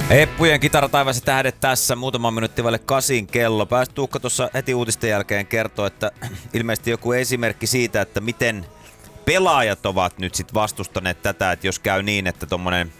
Eppujen Kitarataivaas ja tähdet tässä, muutama minuutti vaille 8 kello. Pääsi Tuukka tuossa heti uutisten jälkeen kertoa, että ilmeisesti joku esimerkki siitä, että miten pelaajat ovat nyt sit vastustaneet tätä, että jos käy niin, että tommonen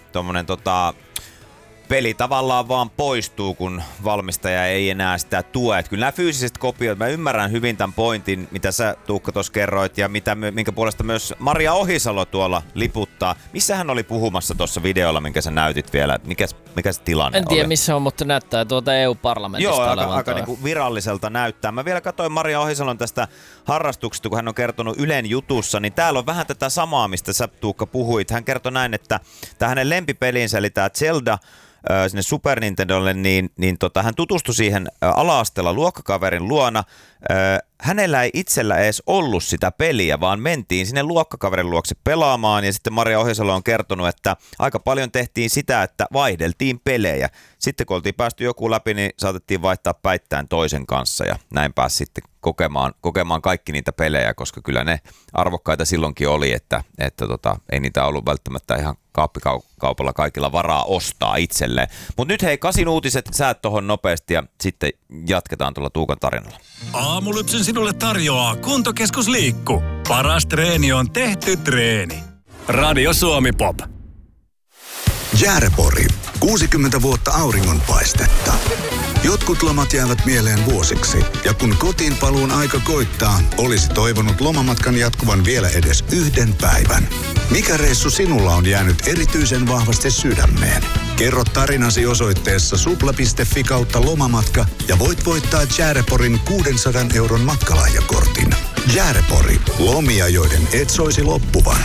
peli tavallaan vaan poistuu, kun valmistaja ei enää sitä tue. Että kyllä nämä fyysiset kopiot, mä ymmärrän hyvin tämän pointin, mitä sä Tuukka tuossa kerroit ja minkä puolesta myös Maria Ohisalo tuolla liputtaa. Missä hän oli puhumassa tuossa videolla, minkä sä näytit vielä? Mikä se tilanne oli? En tiedä missä on, mutta näyttää tuota EU-parlamentista. Joo, aika niinku viralliselta näyttää. Mä vielä katsoin Maria Ohisalon tästä harrastuksesta, kun hän on kertonut Ylen jutussa, niin täällä on vähän tätä samaa, mistä sä Tuukka puhuit. Hän kertoi näin, että tämä hänen lempipelinsä, eli tämä Zelda, sinne Super Nintendolle, niin hän tutustui siihen ala-asteella luokkakaverin luona. Hänellä ei itsellä edes ollut sitä peliä, vaan mentiin sinne luokkakaverin luokse pelaamaan, ja sitten Maria Ohisalo on kertonut, että aika paljon tehtiin sitä, että vaihdeltiin pelejä. Sitten kun oltiin päästy joku läpi, niin saatettiin vaihtaa päittäin toisen kanssa, ja näin pääsi sitten kokemaan kaikki niitä pelejä, koska kyllä ne arvokkaita silloinkin oli, että ei niitä ollut välttämättä ihan kaappikaupalla kaikilla varaa ostaa itselleen. Mutta nyt hei, 8 uutiset, säät tohon nopeasti ja sitten jatketaan tuolla Tuukan tarinalla. Aamulypsyn sinulle tarjoaa Kuntokeskus Liikku. Paras treeni on tehty treeni. Radio Suomi Pop. Jäärepori. 60 vuotta auringonpaistetta. Jotkut lomat jäävät mieleen vuosiksi, ja kun kotiin paluun aika koittaa, olisi toivonut lomamatkan jatkuvan vielä edes 1 päivän. Mikä reissu sinulla on jäänyt erityisen vahvasti sydämeen? Kerro tarinasi osoitteessa supla.fi/lomamatka ja voit voittaa Järeporin 600 € matkalahjakortin. Jäärepori. Lomia, joiden et soisi loppuvan.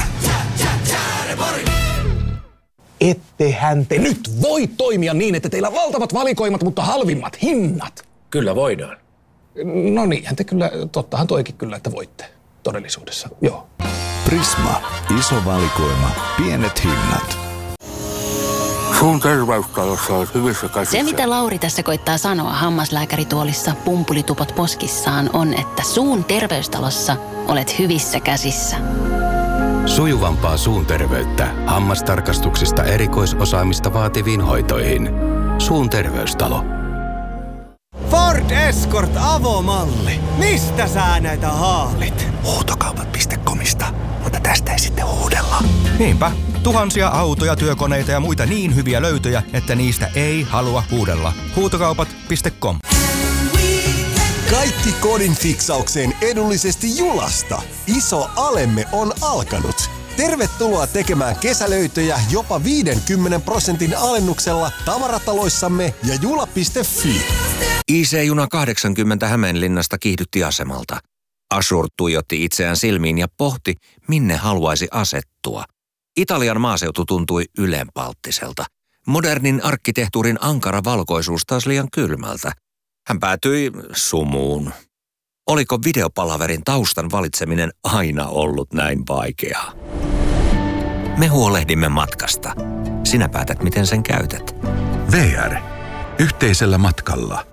Ettehän te nyt voi toimia niin, että teillä on valtavat valikoimat, mutta halvimmat hinnat. Kyllä voidaan. No niinhän te kyllä, tottahan toikin kyllä, että voitte todellisuudessa, joo. Prisma. Iso valikoima. Pienet hinnat. Suun terveystalossa on hyvissä käsissä. Se, mitä Lauri tässä koittaa sanoa hammaslääkärituolissa pumpulitupot poskissaan, on, että suun terveystalossa olet hyvissä käsissä. Sujuvampaa suun terveyttä hammastarkastuksista erikoisosaamista vaativiin hoitoihin. Suun terveystalo. Ford Escort avomalli. Mistä sä näitä haalit? Huutokaupat.comista, mutta tästä ei sitten huudella. Niinpä. Tuhansia autoja, työkoneita ja muita niin hyviä löytöjä, että niistä ei halua huudella. Huutokaupat.com. Kaikki kodin fiksaukseen edullisesti Julasta. Iso alemme on alkanut. Tervetuloa tekemään kesälöitöjä jopa 50% alennuksella tavarataloissamme ja jula.fi. IC-juna 80 Hämeenlinnasta kiihdytti asemalta. Ashur tuijotti itseään silmiin ja pohti, minne haluaisi asettua. Italian maaseutu tuntui ylenpalttiselta. Modernin arkkitehtuurin ankara valkoisuus taas liian kylmältä. Hän päätyi sumuun. Oliko videopalaverin taustan valitseminen aina ollut näin vaikeaa? Me huolehdimme matkasta. Sinä päätät, miten sen käytät. VR. Yhteisellä matkalla.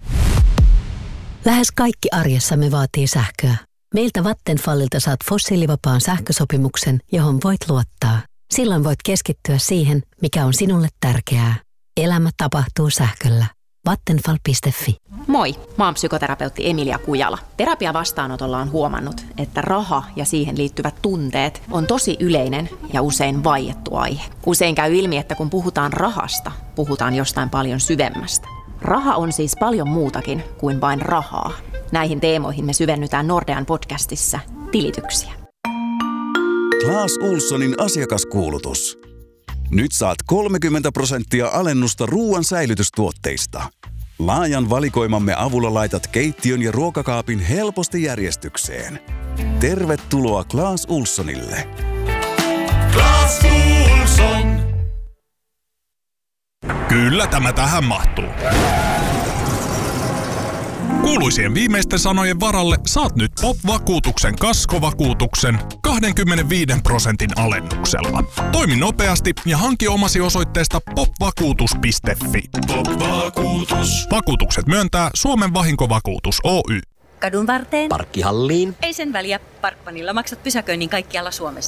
Lähes kaikki arjessamme vaatii sähköä. Meiltä Vattenfallilta saat fossiilivapaan sähkösopimuksen, johon voit luottaa. Silloin voit keskittyä siihen, mikä on sinulle tärkeää. Elämä tapahtuu sähköllä. Vattenfall.fi. Moi, mä oon psykoterapeutti Emilia Kujala. Terapiavastaanotolla on huomannut, että raha ja siihen liittyvät tunteet on tosi yleinen ja usein vaiettu aihe. Usein käy ilmi, että kun puhutaan rahasta, puhutaan jostain paljon syvemmästä. Raha on siis paljon muutakin kuin vain rahaa. Näihin teemoihin me syvennytään Nordean podcastissa Tilityksiä. Clas Ohlsonin asiakaskuulutus. Nyt saat 30% alennusta ruoan säilytystuotteista. Laajan valikoimamme avulla laitat keittiön ja ruokakaapin helposti järjestykseen. Tervetuloa Clas Ohlsonille. Clas Ohlson. Kyllä tämä tähän mahtuu. Kuuluisien viimeisten sanojen varalle saat nyt POP-vakuutuksen kaskovakuutuksen 25% alennuksella. Toimi nopeasti ja hanki omasi osoitteesta popvakuutus.fi. POP-vakuutus. Vakuutukset myöntää Suomen Vahinkovakuutus Oy. Kadun varteen. Parkkihalliin. Ei sen väliä. Parkvanilla maksat pysäköinnin kaikkialla Suomessa.